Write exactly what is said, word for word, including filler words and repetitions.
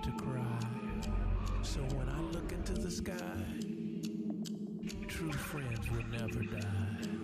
to cry. So when I look into the sky, true friends will never die.